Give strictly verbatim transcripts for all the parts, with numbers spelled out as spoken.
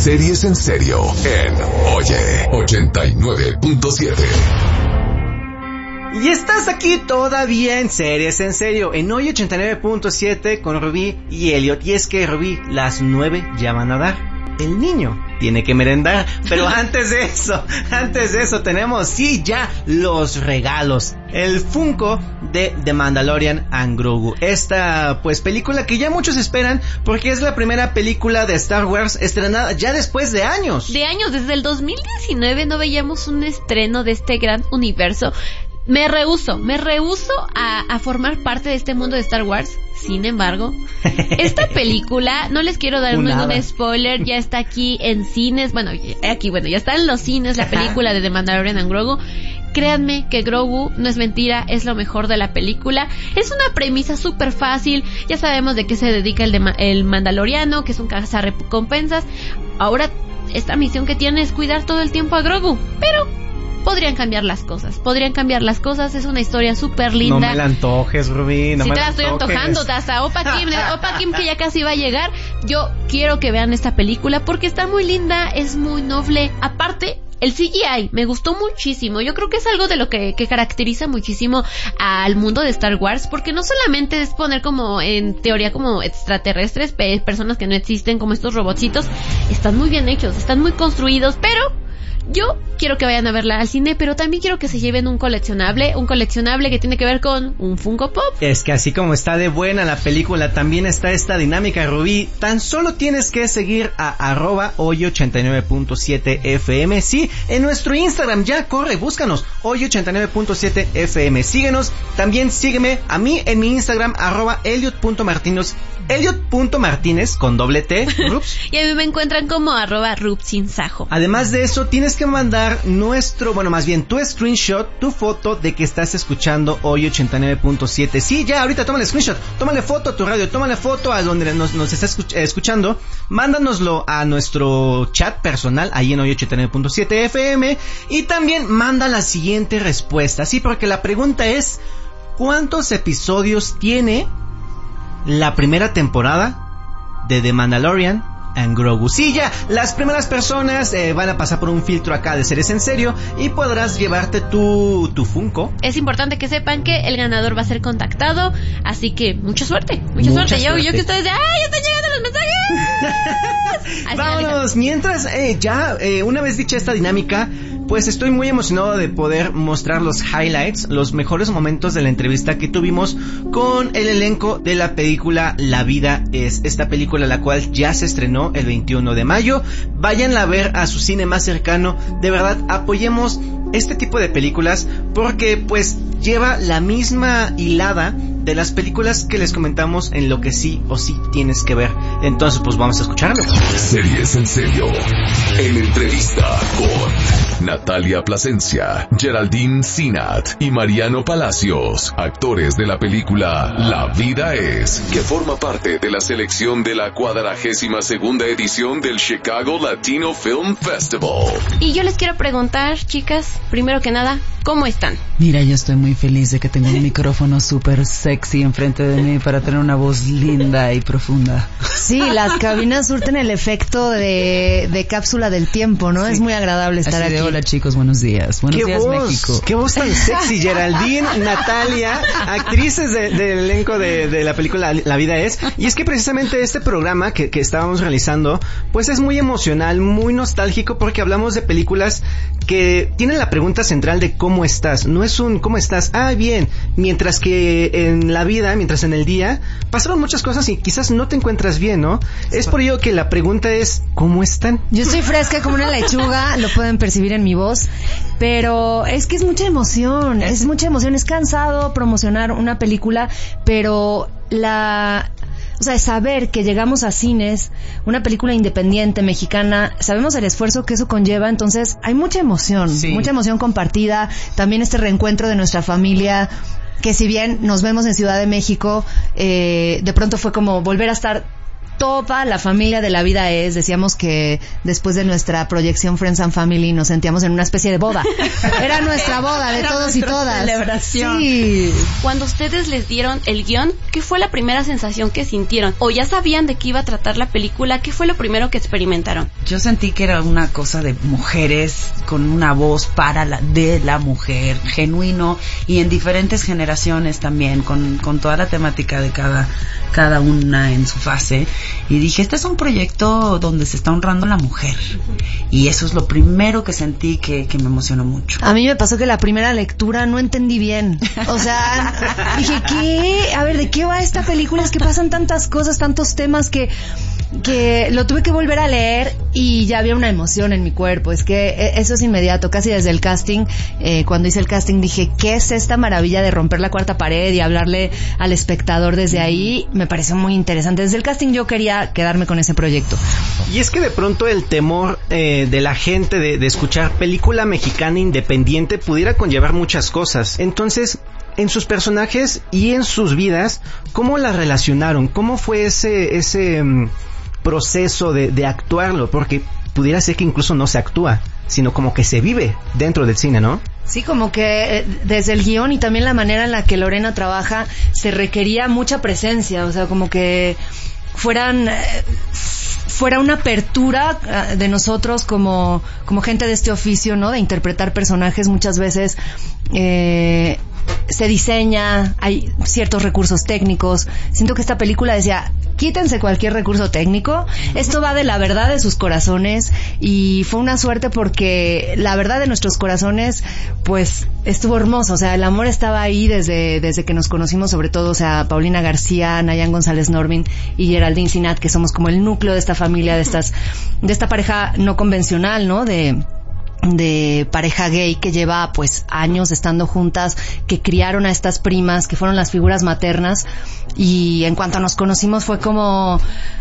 Series en Serio en Oye ochenta y nueve punto siete. Y estás aquí todavía en Series en Serio en Oye ochenta y nueve punto siete con Rubí y Elliot. Y es que, Rubí, las nueve ya van a dar. El niño tiene que merendar, pero antes de eso, antes de eso tenemos, sí, ya los regalos. El Funko de The Mandalorian and Grogu. Esta, pues, película que ya muchos esperan porque es la primera película de Star Wars estrenada ya después de años. De años, desde el dos mil diecinueve no veíamos un estreno de este gran universo. Me rehúso, me rehúso a, a formar parte de este mundo de Star Wars. Sin embargo, esta película, no les quiero dar ningún spoiler, ya está aquí en cines, bueno, aquí, bueno, ya está en los cines la película de The Mandalorian and Grogu. Créanme que Grogu, no es mentira, es lo mejor de la película. Es una premisa súper fácil, ya sabemos de qué se dedica el, de, el Mandaloriano, que es un cazarrecompensas. Ahora, esta misión que tiene es cuidar todo el tiempo a Grogu, pero podrían cambiar las cosas, podrían cambiar las cosas, es una historia súper linda. No me la antojes, Rubí, no si me te la la estoy antojes. antojando, Taza, Opa Kim, Opa Kim que ya casi va a llegar. Yo quiero que vean esta película porque está muy linda, es muy noble. Aparte, el C G I me gustó muchísimo. Yo creo que es algo de lo que, que caracteriza muchísimo al mundo de Star Wars, porque no solamente es poner como en teoría como extraterrestres, personas que no existen, como estos robotcitos. Están muy bien hechos, están muy construidos, pero yo quiero que vayan a verla al cine, pero también quiero que se lleven un coleccionable, un coleccionable que tiene que ver con un Funko Pop. Es que así como está de buena la película, también está esta dinámica, Rubí. Tan solo tienes que seguir a arroba Oye ochenta y nueve punto siete F M. Sí, en nuestro Instagram, ya corre, búscanos, Oye ochenta y nueve punto siete F M. Síguenos, también sígueme a mí en mi Instagram, arroba Elliot.martínez, Elliot.martínez con doble T, Rups. Y a mí me encuentran como arroba Rupsinsajo. Además de eso, tienes que mandar nuestro, bueno, más bien tu screenshot, tu foto de que estás escuchando Hoy ochenta y nueve punto siete. Sí, ya, ahorita tómale screenshot, tómale foto a tu radio, tómale foto a donde nos, nos estás escuchando, mándanoslo a nuestro chat personal, ahí en Hoy ochenta y nueve punto siete F M, y también manda la siguiente respuesta, sí, porque la pregunta es, ¿cuántos episodios tiene la primera temporada de The Mandalorian and Grogu? Sí, ya, las primeras personas eh, van a pasar por un filtro acá de Series en Serio y podrás llevarte tu, tu Funko. Es importante que sepan que el ganador va a ser contactado, así que mucha suerte, mucha, mucha suerte. suerte. Yo, yo que ustedes, ¡ay, ya están llegando los mensajes! Vámonos, mientras, eh, ya, eh, una vez dicha esta dinámica, pues estoy muy emocionado de poder mostrar los highlights, los mejores momentos de la entrevista que tuvimos con el elenco de la película La Vida Es, esta película la cual ya se estrenó el veintiuno de mayo. Váyanla a ver a su cine más cercano, de verdad, apoyemos este tipo de películas porque pues lleva la misma hilada de las películas que les comentamos en lo que sí o sí tienes que ver. Entonces pues vamos a escucharlo. Series en Serio, en entrevista con Natalia Plasencia, Geraldine Sinat y Mariano Palacios, actores de la película La Vida Es, que forma parte de la selección de la cuadragésima segunda edición del Chicago Latino Film Festival. Y yo les quiero preguntar, chicas, primero que nada, ¿cómo están? Mira, yo estoy muy feliz de que tengo un micrófono súper sexy enfrente de mí para tener una voz linda y profunda. Sí, las cabinas surten el efecto de, de cápsula del tiempo, ¿no? Sí. Es muy agradable estar Así de, aquí. Hola chicos, buenos días. Buenos ¿Qué días, voz? México. Qué voz tan sexy, Geraldine, Natalia, actrices de, del elenco de, de la película La Vida Es. Y es que precisamente este programa que, que estábamos realizando, pues es muy emocional, muy nostálgico, porque hablamos de películas que tienen la pregunta central de cómo estás. No es un ¿cómo estás? Ah, bien. Mientras que en la vida, mientras en el día, pasaron muchas cosas y quizás no te encuentras bien, ¿no? Es por ello que la pregunta es ¿cómo están? Yo estoy fresca como una lechuga, lo pueden percibir en mi voz, pero es que es mucha emoción, es mucha emoción, es cansado promocionar una película, pero la... O sea, saber que llegamos a cines, una película independiente, mexicana, sabemos el esfuerzo que eso conlleva, entonces hay mucha emoción, sí. mucha emoción compartida, también este reencuentro de nuestra familia, que si bien nos vemos en Ciudad de México, eh, de pronto fue como volver a estar toda la familia de La Vida Es. Decíamos que después de nuestra proyección Friends and Family nos sentíamos en una especie de boda. Era nuestra boda de Era todos y todas. Celebración. Sí. Cuando ustedes les dieron el guión, ¿qué fue la primera sensación que sintieron? ¿O ya sabían de qué iba a tratar la película? ¿Qué fue lo primero que experimentaron? Yo sentí que era una cosa de mujeres con una voz para la, de la mujer, genuino, y en diferentes generaciones también, con, con toda la temática de cada, cada una en su fase. Y dije, este es un proyecto donde se está honrando a la mujer. Y eso es lo primero que sentí que, que me emocionó mucho. A mí me pasó que la primera lectura no entendí bien. O sea, dije, ¿qué? A ver, ¿de qué va esta película? Es que pasan tantas cosas, tantos temas que... que lo tuve que volver a leer y ya había una emoción en mi cuerpo. Es que eso es inmediato, casi desde el casting. Eh, cuando hice el casting dije, ¿qué es esta maravilla de romper la cuarta pared y hablarle al espectador desde ahí? Me pareció muy interesante. Desde el casting yo quería quedarme con ese proyecto. Y es que de pronto el temor eh, de la gente de, de escuchar película mexicana independiente pudiera conllevar muchas cosas. Entonces, en sus personajes y en sus vidas, ¿cómo la relacionaron? ¿Cómo fue ese ese um, proceso de, de actuarlo? Porque pudiera ser que incluso no se actúa, sino como que se vive dentro del cine, ¿no? Sí, como que eh, desde el guión y también la manera en la que Lorena trabaja se requería mucha presencia, o sea, como que fueran... Eh, fuera una apertura uh, de nosotros como, como gente de este oficio, ¿no? De interpretar personajes. Muchas veces eh, se diseña, hay ciertos recursos técnicos. Siento que esta película decía, quítense cualquier recurso técnico, esto va de la verdad de sus corazones, y fue una suerte porque la verdad de nuestros corazones pues estuvo hermoso, o sea, el amor estaba ahí desde desde que nos conocimos, sobre todo, o sea, Paulina García, Nayan González Norvin y Geraldine Sinat, que somos como el núcleo de esta familia, de estas de esta pareja no convencional, ¿no? De de pareja gay que lleva pues años estando juntas, que criaron a estas primas, que fueron las figuras maternas, y en cuanto nos conocimos fue como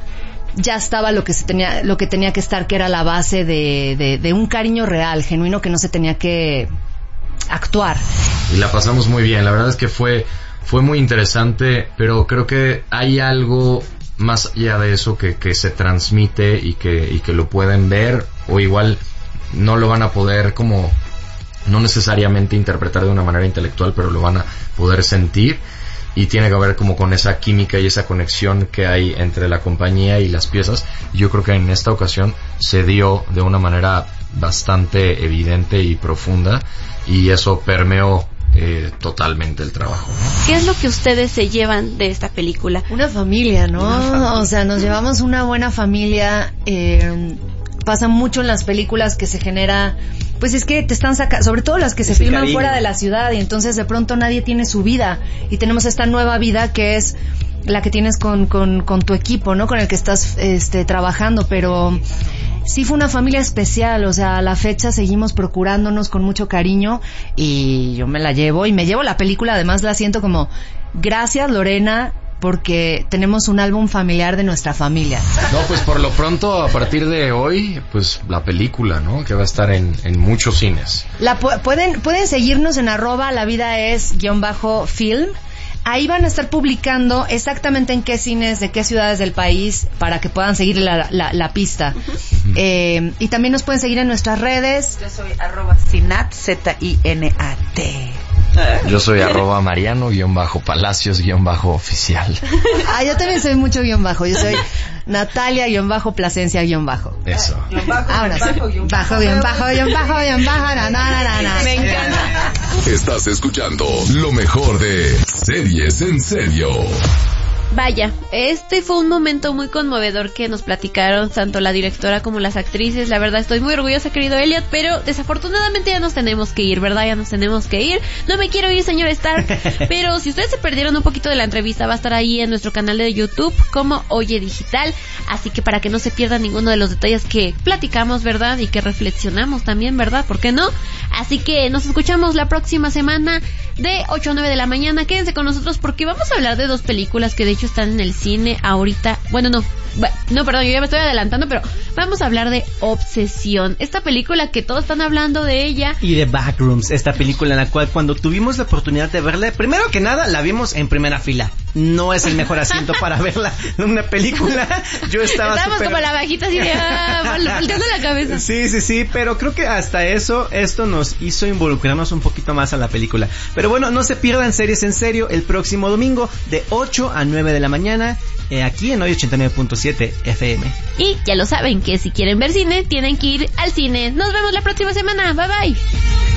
ya estaba lo que se tenía, lo que tenía que estar, que era la base de, de, de un cariño real, genuino, que no se tenía que actuar. Y la pasamos muy bien, la verdad es que fue fue muy interesante, pero creo que hay algo más allá de eso que, que se transmite y que, y que lo pueden ver, o igual no lo van a poder como, no necesariamente interpretar de una manera intelectual, pero lo van a poder sentir, y tiene que ver como con esa química y esa conexión que hay entre la compañía y las piezas. Yo creo que en esta ocasión se dio de una manera bastante evidente y profunda, y eso permeó eh, totalmente el trabajo, ¿no? ¿Qué es lo que ustedes se llevan de esta película? Una familia, ¿no? Una familia. O sea, nos llevamos una buena familia. eh... Pasa mucho en las películas que se genera, pues es que te están sacando, sobre todo las que se Ese filman cariño. fuera de la ciudad, y entonces de pronto nadie tiene su vida, y tenemos esta nueva vida que es la que tienes con, con, con tu equipo, ¿no? Con el que estás este, trabajando, pero sí fue una familia especial, o sea, a la fecha seguimos procurándonos con mucho cariño, y yo me la llevo, y me llevo la película, además la siento como, gracias Lorena, porque tenemos un álbum familiar de nuestra familia. No, pues por lo pronto, a partir de hoy, pues la película, ¿no? Que va a estar en, en muchos cines. La pu- pueden pueden seguirnos en arroba la vida es guión bajo film. Ahí van a estar publicando exactamente en qué cines, de qué ciudades del país, para que puedan seguir la, la, la pista. Uh-huh. Eh, y también nos pueden seguir en nuestras redes. Yo soy arroba Sinat, Z I N A T. Yo soy arroba Mariano guión bajo Palacios guión bajo oficial. Ah, yo también soy mucho guión bajo. Yo soy Natalia guión bajo Plasencia guión bajo. Eso. Guión bajo, Ahora sí. bajo, guión Bajo guión bajo guión bajo guión bajo. Na, na, na, na, na. Me encanta. Estás escuchando lo mejor de Series en Serio. Vaya, este fue un momento muy conmovedor que nos platicaron tanto la directora como las actrices. La verdad estoy muy orgullosa, querido Elliot, pero desafortunadamente ya nos tenemos que ir, ¿verdad? Ya nos tenemos que ir. No me quiero ir, señor Stark, pero si ustedes se perdieron un poquito de la entrevista, va a estar ahí en nuestro canal de YouTube como Oye Digital, así que para que no se pierdan ninguno de los detalles que platicamos, ¿verdad? Y que reflexionamos también, ¿verdad? ¿Por qué no? Así que nos escuchamos la próxima semana de ocho a nueve de la mañana. Quédense con nosotros porque vamos a hablar de dos películas que de hecho están en el cine ahorita. Bueno, no, Bueno, no, perdón, yo ya me estoy adelantando, pero vamos a hablar de Obsesión. Esta película que todos están hablando de ella. Y de Backrooms, esta película en la cual cuando tuvimos la oportunidad de verla, primero que nada la vimos en primera fila. No es el mejor asiento para verla en una película. Yo estaba Estábamos super... como la bajita así de ah, volteando la cabeza. Sí, sí, sí, pero creo que hasta eso, esto nos hizo involucrarnos un poquito más a la película. Pero bueno, no se pierdan Series en Serio el próximo domingo de ocho a nueve de la mañana, eh, aquí en hoy ochenta y nueve punto siete F M. Y ya lo saben que si quieren ver cine, tienen que ir al cine. Nos vemos la próxima semana. Bye bye.